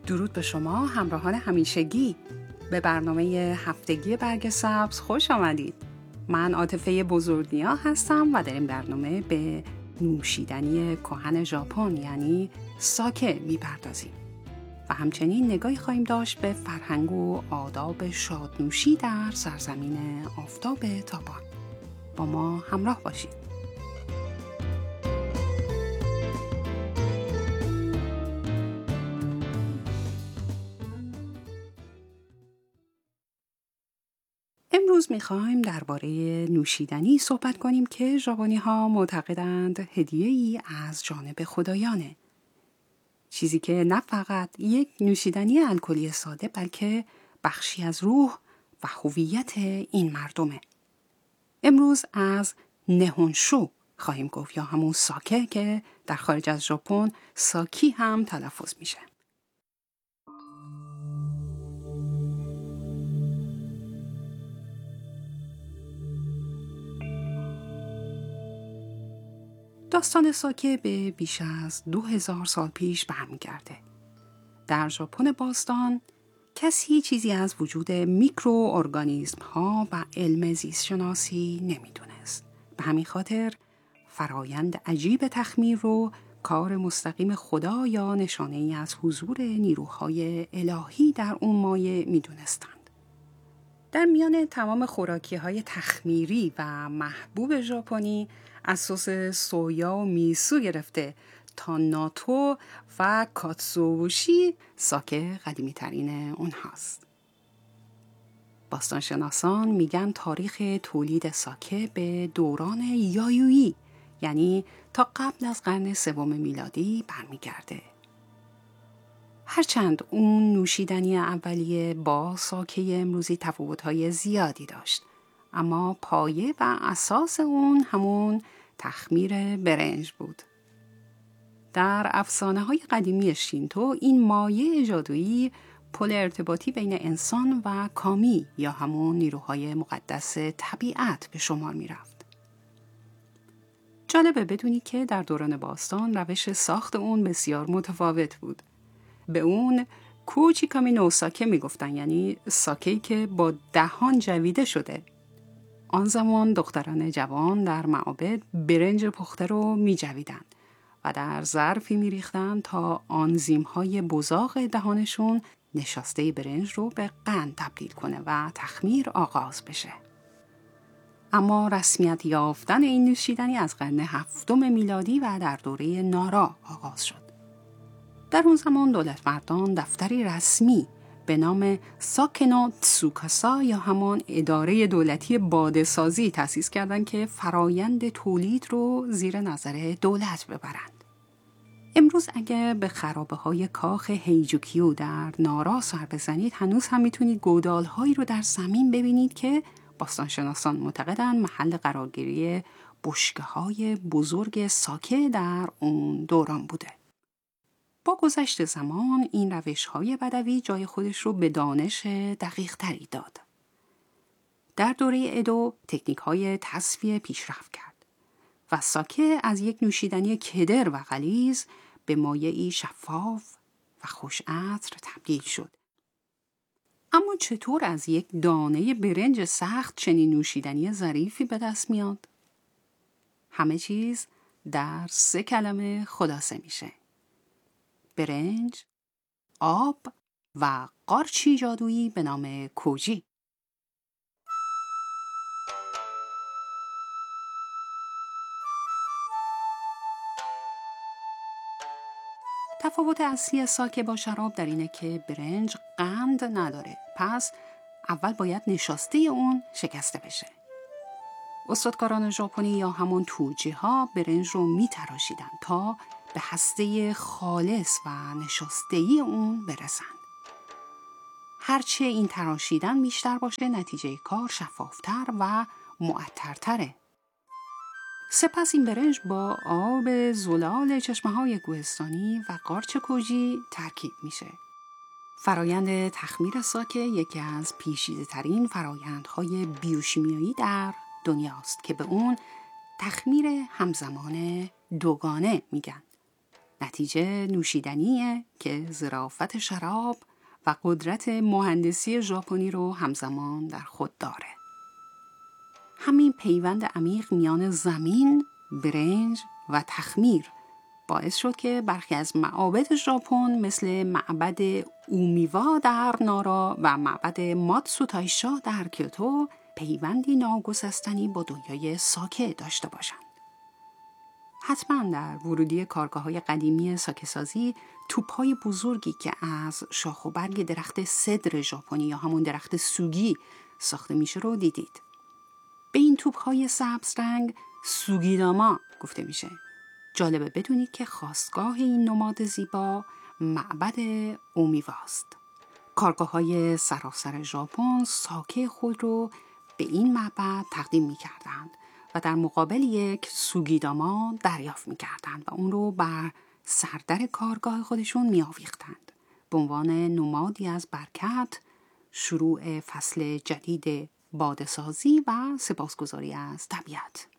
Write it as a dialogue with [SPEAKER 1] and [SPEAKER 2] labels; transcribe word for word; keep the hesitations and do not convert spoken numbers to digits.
[SPEAKER 1] درود به شما همراهان همیشگی. به برنامه هفتگی برگ سبز خوش آمدید. من عاطفه بزرگنیا هستم و در این برنامه به نوشیدنی کهن ژاپن یعنی ساکه میپردازیم و همچنین نگاهی خواهیم داشت به فرهنگ و آداب شادنوشی در سرزمین آفتاب تابان. با ما همراه باشید. امروز می‌خوایم درباره نوشیدنی صحبت کنیم که ژاپنی‌ها معتقدند هدیه‌ای از جانب خدایانه. چیزی که نه فقط یک نوشیدنی الکلی ساده بلکه بخشی از روح و هویت این مردمه. امروز از نهونشو خواهیم گفت یا همون ساکه که در خارج از ژاپن ساکی هم تلفظ میشه. داستان ساکه به بیش از دو هزار سال پیش برمیگرده. در ژاپن باستان کسی چیزی از وجود میکرو ارگانیسم ها و علم زیست شناسی نمیدونست. به همین خاطر فرایند عجیب تخمیر رو کار مستقیم خدا یا نشانه ای از حضور نیروهای الهی در اون مایه میدونستند. در میان تمام خوراکی های تخمیری و محبوب ژاپنی از سس سویا و میسو گرفته تا ناتو و کاتسوبوشی ساکه قدیمی ترین اونهاست. باستانشناسان میگن تاریخ تولید ساکه به دوران یایویی یعنی تا قبل از قرن سوم میلادی برمیگرده. هرچند اون نوشیدنی اولیه با ساکه امروزی تفاوت‌های زیادی داشت، اما پایه و اساس اون همون تخمیر برنج بود. در افسانه‌های قدیمی شینتو این مایه جادویی پل ارتباطی بین انسان و کامی یا همون نیروهای مقدس طبیعت به شمار می‌رفت. جالبه بدونی که در دوران باستان روش ساخت اون بسیار متفاوت بود. به اون کوچیکامی نو ساکه میگفتن، یعنی ساکه‌ای که با دهان جویده شده. آن زمان دختران جوان در معابد برنج پخته رو می جویدن و در ظرفی می ریختن تا آنزیم‌های بزاق دهانشون نشاسته برنج رو به قند تبدیل کنه و تخمیر آغاز بشه. اما رسمیت یافتن این نوشیدنی از قرن هفتم میلادی و در دوره نارا آغاز شد. در اون زمان دولت مردان دفتری رسمی به نام ساکنو تسوکاسا یا همان اداره دولتی باده سازی تأسیس کردند که فرایند تولید رو زیر نظر دولت ببرند. امروز اگه به خرابه های کاخ هیجوکیو در نارا سر بزنید هنوز هم میتونید گودال هایی رو در زمین ببینید که باستانشناسان معتقدند محل قرارگیری بشکه های بزرگ ساکه در اون دوران بوده. با گذشت زمان این روش‌های بدوی جای خودش رو به دانش دقیق تری داد. در دوره ادو تکنیک‌های تصفیه پیشرفت کرد و ساکه از یک نوشیدنی کدر و غلیظ به مایعی شفاف و خوش عطر تبدیل شد. اما چطور از یک دانه برنج سخت چنین نوشیدنی ظریفی به دست میاد؟ همه چیز در سه کلمه خلاصه میشه: برنج، آب و قارچی جادویی به نام کوجی. تفاوت اصلی ساکه با شراب در اینه که برنج قند نداره، پس اول باید نشاسته اون شکسته بشه. استادکاران ژاپنی یا همون توجی ها برنج رو می تراشیدن تا به هسته خالص و نشاسته‌ای اون برسن. هرچه این تراشیدن بیشتر باشه نتیجه کار شفافتر و معطرتره. سپس این برنج با آب زلال چشمه‌های کوهستانی و قارچ کوجی ترکیب میشه. فرایند تخمیر ساکه یکی از پیچیده‌ترین فرایندهای بیوشیمیایی در دنیاست که به اون تخمیر همزمان دوگانه میگن. نتیجه نوشیدنیه که ظرافت شراب و قدرت مهندسی ژاپنی رو همزمان در خود داره. همین پیوند عمیق میان زمین، برنج و تخمیر باعث شد که برخی از معابد ژاپن مثل معبد اومیوا در نارا و معبد ماتسوتایشا در کیوتو پیوندی ناگسستنی با دنیای ساکه داشته باشند. حتما در ورودی کارگاه‌های قدیمی ساکه‌سازی توپ‌های بزرگی که از شاخ و برگ درخت سدر ژاپنی یا همون درخت سوگی ساخته میشه رو دیدید. به این توپ‌های سبز رنگ سوگیداما گفته میشه. جالبه بدونید که خاستگاه این نماد زیبا معبد اومیواست. کارگاه‌های سراسر ژاپن ساکه خود رو به این معبد تقدیم می‌کردند و در مقابل یک سوگیداما دریافت می‌کردند و اون رو بر سردر کارگاه خودشون می‌آویختند به عنوان نمادی از برکت، شروع فصل جدید باده‌سازی و سپاسگزاری از طبیعت.